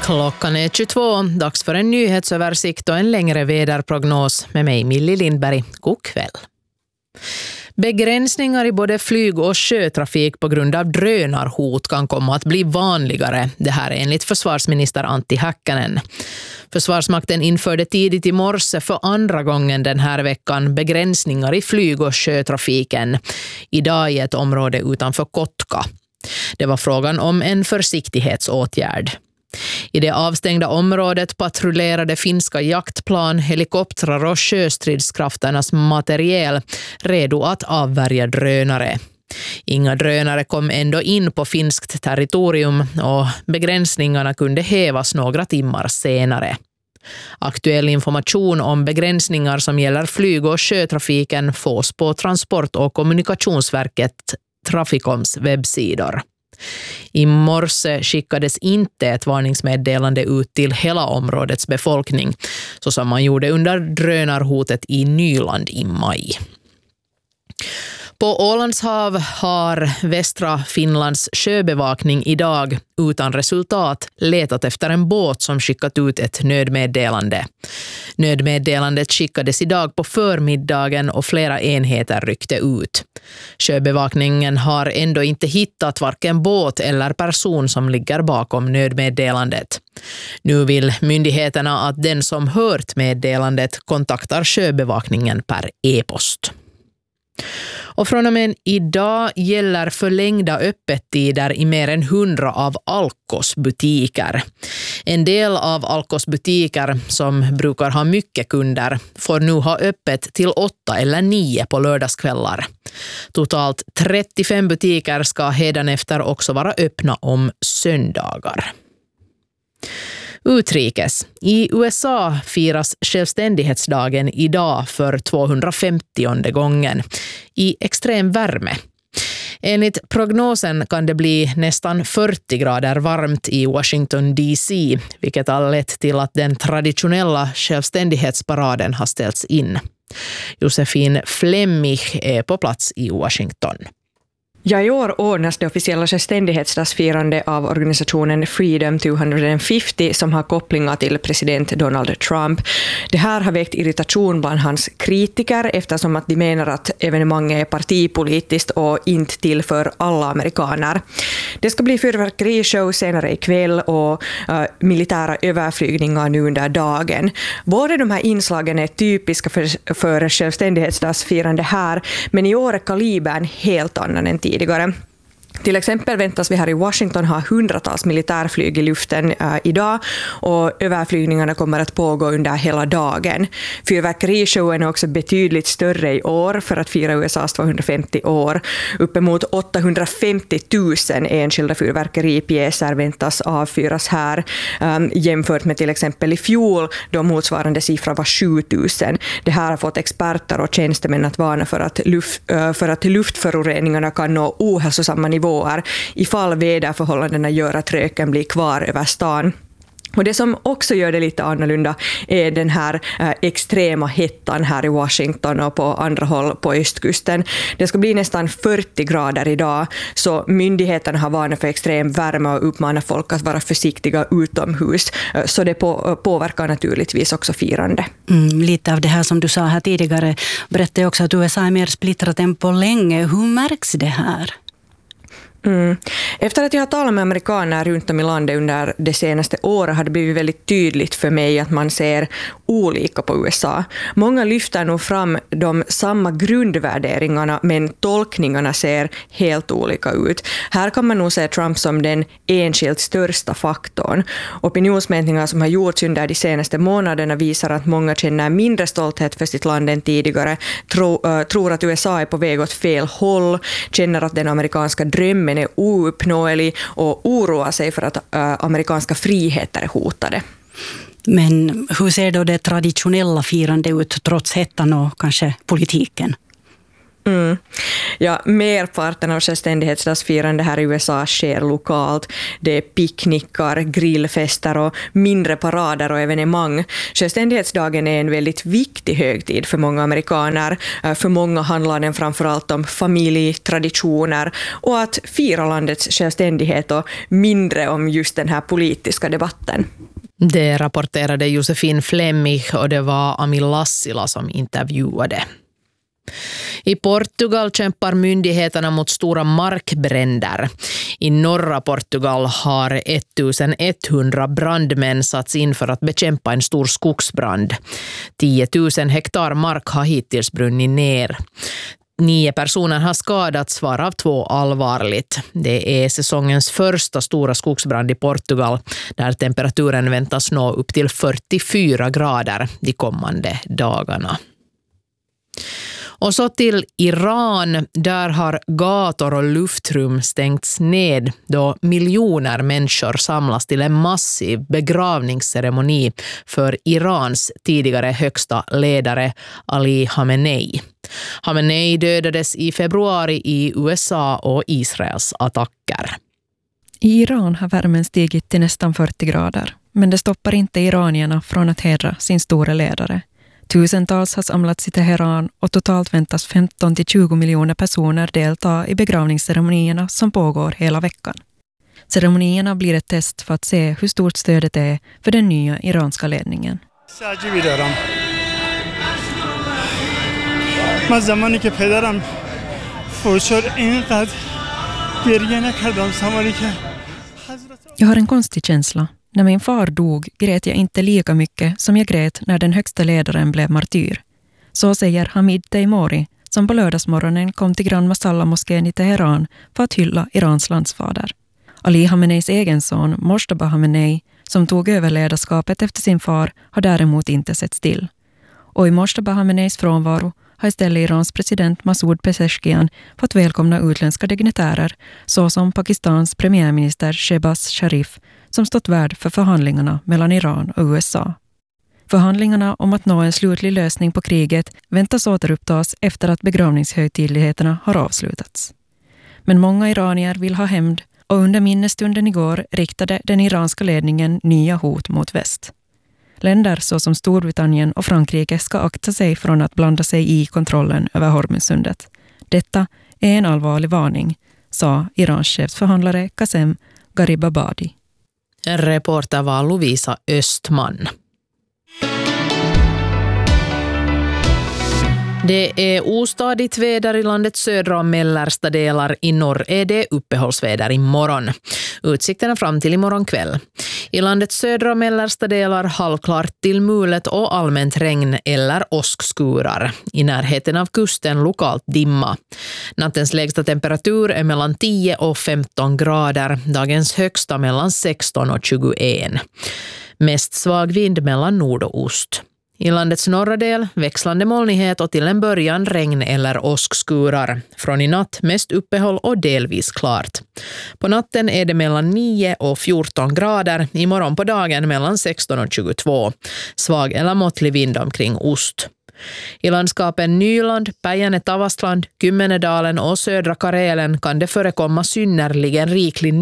Klockan är 22, dags för en nyhetsöversikt och en längre väderprognos med mig Millie Lindberg. God kväll. Begränsningar i både flyg- och sjötrafik på grund av drönarhot kan komma att bli vanligare. Det här är enligt försvarsminister Antti Häkkänen. Försvarsmakten införde tidigt i morse för andra gången den här veckan begränsningar i flyg- och sjötrafiken. Idag i ett område utanför Kotka. Det var frågan om en försiktighetsåtgärd. I det avstängda området patrullerade finska jaktplan, helikoptrar och sjöstridskrafternas materiel redo att avvärja drönare. Inga drönare kom ändå in på finskt territorium och begränsningarna kunde hävas några timmar senare. Aktuell information om begränsningar som gäller flyg- och sjötrafiken fås på Transport- och kommunikationsverket Traficoms webbsidor. I morse skickades inte ett varningsmeddelande ut till hela områdets befolkning, så som man gjorde under drönarhotet i Nyland i maj. På Ålandshav har västra Finlands sjöbevakning idag utan resultat letat efter en båt som skickat ut ett nödmeddelande. Nödmeddelandet skickades idag på förmiddagen och flera enheter ryckte ut. Sjöbevakningen har ändå inte hittat varken båt eller person som ligger bakom nödmeddelandet. Nu vill myndigheterna att den som hört meddelandet kontaktar sjöbevakningen per e-post. Och från och med idag gäller förlängda öppettider i mer än 100 av Alkos butiker. En del av Alkos butiker som brukar ha mycket kunder får nu ha öppet till 8 eller 9 på lördagskvällar. Totalt 35 butiker ska hädanefter också vara öppna om söndagar. Utrikes. I USA firas självständighetsdagen idag för 250:e gången i extrem värme. Enligt prognosen kan det bli nästan 40 grader varmt i Washington DC, vilket har lett till att den traditionella självständighetsparaden har ställts in. Josefin Flemmich är på plats i Washington. Ja, i år ordnas det officiella självständighetsdagsfirande av organisationen Freedom 250 som har kopplingar till president Donald Trump. Det här har väckt irritation bland hans kritiker eftersom att de menar att evenemanget är partipolitiskt och inte till för alla amerikaner. Det ska bli fyrverkerishow senare ikväll och militära överflygningar nu under dagen. Båda de här inslagen är typiska för självständighetsdagsfirande här, men i år är kalibern helt annan än tidigare. Till exempel väntas vi här i Washington ha 100-tals militärflyg i luften idag och överflygningarna kommer att pågå under hela dagen. Fyrverkerishowen är också betydligt större i år för att fira USAs 250 år. Uppemot 850 000 enskilda fyrverkeripjäser väntas avfyras här jämfört med till exempel i fjol då motsvarande siffra var 7 000. Det här har fått experter och tjänstemän att varna för att luftföroreningarna kan nå ohälsosamma nivåer ifall väderförhållandena gör att röken blir kvar över stan. Och det som också gör det lite annorlunda är den här extrema hettan här i Washington och på andra håll på östkusten. Det ska bli nästan 40 grader idag, så myndigheterna har varnat för extrem värme och uppmanar folk att vara försiktiga utomhus. Så det påverkar naturligtvis också firande. Lite av det här som du sa här tidigare berättade också att USA är mer splittrat än på länge. Hur märks det här? Efter att jag har talat med amerikaner runt om i landet under det senaste året har det blivit väldigt tydligt för mig att man ser olika på USA. Många lyfter nog fram de samma grundvärderingarna, men tolkningarna ser helt olika ut. Här kan man nog se Trump som den enskilt största faktorn. Opinionsmätningar som har gjorts under de senaste månaderna visar att många känner mindre stolthet för sitt land än tidigare, tror att USA är på väg åt fel håll, känner att den amerikanska drömmen är ouppnåelig och oroar sig för att amerikanska friheter är hotade. Men hur ser då det traditionella firandet ut trots hettan och kanske politiken? Ja, merparten av självständighetsdagsfirande här i USA sker lokalt. Det är picknickar, grillfester och mindre parader och evenemang. Självständighetsdagen är en väldigt viktig högtid för många amerikaner. För många handlar den framförallt om familj, traditioner och att fira landets självständighet och mindre om just den här politiska debatten. Det rapporterade Josefin Flemmich och det var Amil Lassila som intervjuade. I Portugal kämpar myndigheterna mot stora markbränder. I norra Portugal har 1100 brandmän satts in för att bekämpa en stor skogsbrand. 10 000 hektar mark har hittills brunnit ner. 9 personer har skadats, varav 2 allvarligt. Det är säsongens första stora skogsbrand i Portugal, där temperaturen väntas nå upp till 44 grader de kommande dagarna. Och så till Iran, där har gator och luftrum stängts ned då miljoner människor samlas till en massiv begravningsceremoni för Irans tidigare högsta ledare Ali Khamenei. Khamenei dödades i februari i USA och Israels attacker. I Iran har värmen stigit till nästan 40 grader, men det stoppar inte iranierna från att hedra sin stora ledare. Tusentals har samlats i Teheran och totalt väntas 15-20 miljoner personer delta i begravningsceremonierna som pågår hela veckan. Ceremonierna blir ett test för att se hur stort stödet är för den nya iranska ledningen. Jag har en konstig känsla. När min far dog grät jag inte lika mycket som jag grät när den högsta ledaren blev martyr. Så säger Hamid Teimouri, som på lördagsmorgonen kom till Grand Masala-moskén i Teheran för att hylla Irans landsfader. Ali Khameneis egen son, Mojtaba Khamenei, som tog över ledarskapet efter sin far, har däremot inte sett still. Och i Mojtaba Khameneis frånvaro har istället Irans president Masoud Pezeshkian fått välkomna utländska dignitärer, såsom Pakistans premiärminister Shehbaz Sharif, som stått värd för förhandlingarna mellan Iran och USA. Förhandlingarna om att nå en slutlig lösning på kriget väntas återupptas efter att begravningshögtidligheterna har avslutats. Men många iranier vill ha hämnd och under minnesstunden igår riktade den iranska ledningen nya hot mot väst. Länder såsom Storbritannien och Frankrike ska akta sig från att blanda sig i kontrollen över Hormuzsundet. Detta är en allvarlig varning, sa Irans chefsförhandlare Qasem Gharibabadi. Reporter var Lovisa Östman. Det är ostadigt väder i landets södra och mellersta delar. I norr är det uppehållsväder imorgon. Utsikterna fram till imorgon kväll. I landets södra och mellersta delar halvklart till mulet och allmänt regn eller åskskurar. I närheten av kusten lokalt dimma. Nattens lägsta temperatur är mellan 10 och 15 grader. Dagens högsta mellan 16 och 21. Mest svag vind mellan nord och ost. I landets norra del växlande molnighet och till en början regn eller åskskurar. Från i natt mest uppehåll och delvis klart. På natten är det mellan 9 och 14 grader. Imorgon på dagen mellan 16 och 22. Svag eller måttlig vind omkring ost. I landskapen Nyland, Päijänne-Tavastland, Kymmenedalen och södra Karelen kan det förekomma synnerligen riklig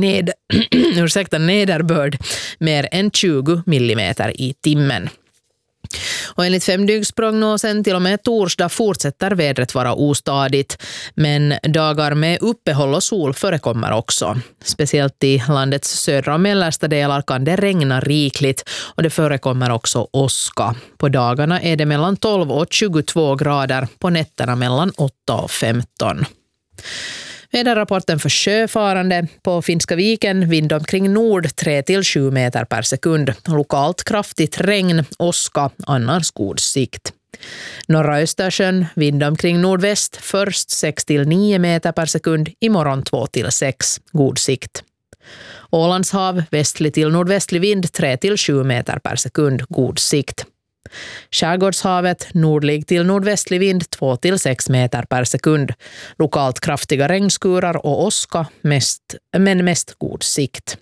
nederbörd mer än 20 millimeter i timmen. Och enligt femdygnsprognosen till och med torsdag fortsätter vädret vara ostadigt, men dagar med uppehåll och sol förekommer också. Speciellt i landets södra och mellersta delar kan det regna rikligt och det förekommer också åska. På dagarna är det mellan 12 och 22 grader, på nätterna mellan 8 och 15. Väderrapporten för sjöfarande. På Finska viken vind omkring nord 3-7 meter per sekund. Lokalt kraftigt regn, åska, annars god sikt. Norra Östersjön vind omkring nordväst först 6-9 meter per sekund, imorgon 2-6, god sikt. Ålandshav västlig till nordvästlig vind 3-7 meter per sekund, god sikt. Skärgårdshavet nordlig till nordvästlig vind 2-6 meter per sekund. Lokalt kraftiga regnskurar och åska, men mest god sikt.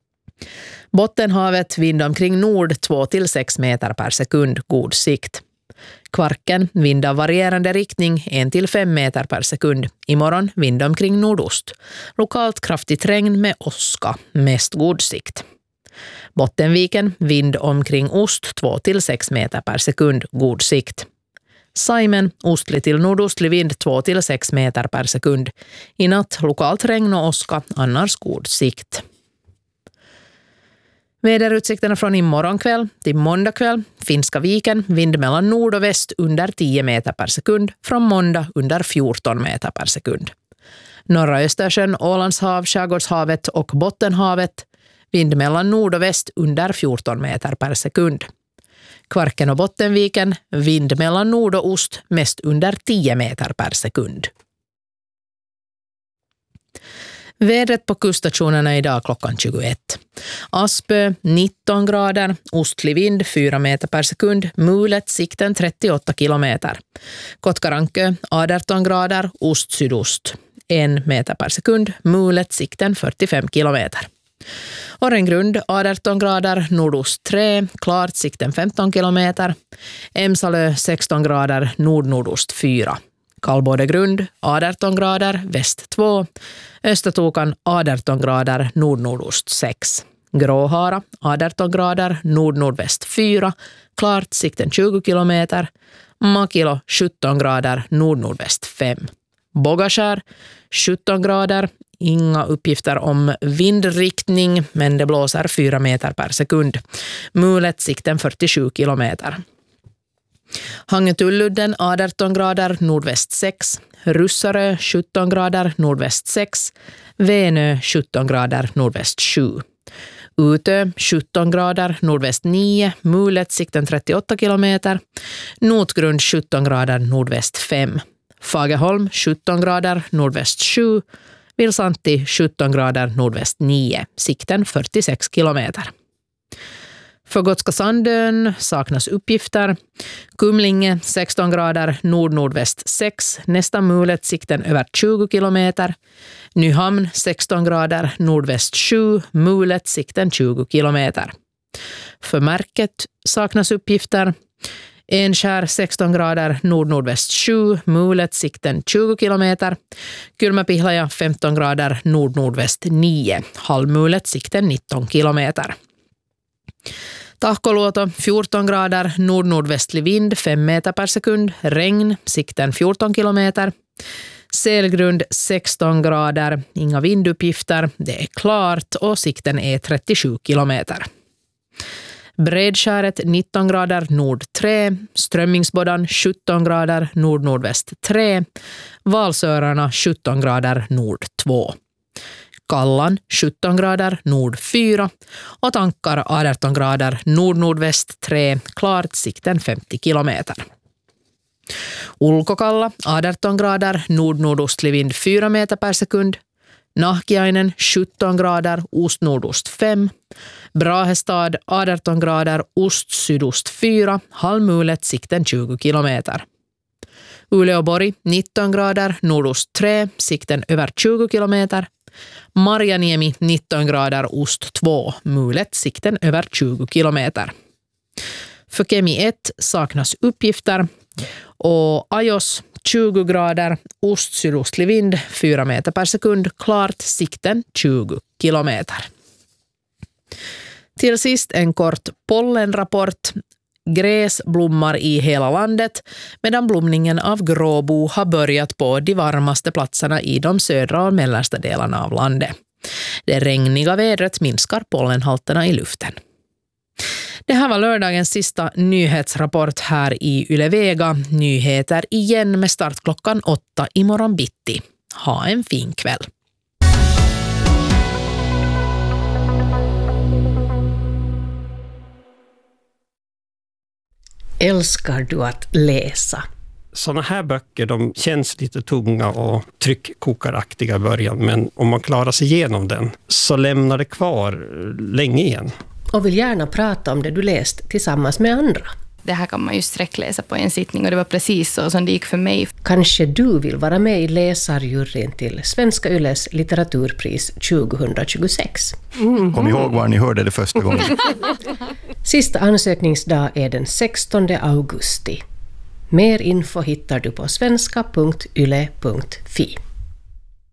Bottenhavet vind omkring nord 2-6 meter per sekund, god sikt. Kvarken, vind av varierande riktning 1-5 meter per sekund. Imorgon vind omkring nordost. Lokalt kraftigt regn med åska, mest god sikt. Bottenviken, vind omkring ost 2-6 meter per sekund, god sikt. Saimen, ostlig till nordostlig vind 2-6 meter per sekund. I natt lokalt regn och åska, annars god sikt. Väderutsikterna från imorgon kväll till måndag kväll. Finska viken, vind mellan nord och väst under 10 meter per sekund. Från måndag under 14 meter per sekund. Norra Östersjön, Ålandshav, Skärgårdshavet och Bottenhavet. Vind mellan nord och väst under 14 meter per sekund. Kvarken och Bottenviken, vind mellan nord och ost, mest under 10 meter per sekund. Vädret på kuststationerna idag klockan 21. Aspö 19 grader, ostlig vind 4 meter per sekund, mulet sikten 38 kilometer. Kotkarankö 18 grader, ost-sydost 1 meter per sekund, mulet sikten 45 kilometer. Orrengrund 18 grader, nordost 3, klart sikten 15 kilometer. Emsalö 16 grader, nord-nordost 4. Kallbådegrund 18 grader, väst 2. Östertokan 18 grader, nord-nordost 6. Gråhara 18 grader, nord-nordväst 4. Klart sikten 20 kilometer. Makilo 17 grader, nord-nordväst 5. Bogaskär 17 grader. Inga uppgifter om vindriktning, men det blåser 4 meter per sekund. Mulet sikten 47 kilometer. Hangetulludden 18 grader, nordväst 6. Russarö 17 grader, nordväst 6. Venö 17 grader, nordväst 7. Utö 17 grader, nordväst 9. Mulet sikten 38 kilometer. Notgrund 17 grader, nordväst 5. Fagerholm 17 grader, nordväst 7. Vilsanti 17 grader, nordväst 9. Sikten 46 kilometer. För Gotska Sandön saknas uppgifter. Kumlinge 16 grader, nord-nordväst 6. Nästa mulet sikten över 20 kilometer. Nyhamn 16 grader, nordväst 7. Mulet sikten 20 kilometer. För Märket saknas uppgifter. Enskär 16 grader, nord-nordväst 7, mulet sikten 20 kilometer. Kylmäpihlaja 15 grader, nord-nordväst 9, halvmulet sikten 19 kilometer. Tahkoluoto 14 grader, nord-nordvästlig vind 5 meter per sekund, regn, sikten 14 kilometer. Selgrund 16 grader, inga vinduppgifter, det är klart och sikten är 37 kilometer. Bredskäret 19 grader, nord 3, Strömmingsboddan 17 grader, nord-nordväst 3, Valsörarna 17 grader, nord 2. Kallan 17 grader, nord 4 och Tankar 18 grader, nord-nordväst 3, klart sikten 50 kilometer. Ulkokalla 18 grader, nord-nordostlig vind 4 meter per sekund. Nahkiainen 17 grader, ost-nordost 5. Brahestad 18 grader, ost-sydost 4, halvmulet sikten 20 kilometer. Uleåborg 19 grader, nordost 3, sikten över 20 kilometer. Marjaniemi 19 grader, ost 2, mulet sikten över 20 kilometer. För Kemi 1 saknas uppgifter och Ajos 20 grader, ost-sydostlig vind 4 meter per sekund, klart sikten 20 kilometer. Till sist en kort pollenrapport. Gräs blommar i hela landet medan blomningen av gråbo har börjat på de varmaste platserna i de södra och mellersta delarna av landet. Det regniga vädret minskar pollenhalterna i luften. Det här var lördagens sista nyhetsrapport här i Yle Vega. Nyheter igen med start klockan 8 imorgon bitti. Ha en fin kväll. Älskar du att läsa? Sådana här böcker, de känns lite tunga och tryckkokaraktiga i början, men om man klarar sig igenom den så lämnar det kvar länge igen. Och vill gärna prata om det du läst tillsammans med andra. Det här kan man ju sträckläsa på en sittning och det var precis så som det gick för mig. Kanske du vill vara med i läsarjuryn till Svenska Yles litteraturpris 2026. Kom ihåg var ni hörde det första gången. Sista ansökningsdag är den 16 augusti. Mer info hittar du på svenska.yle.fi.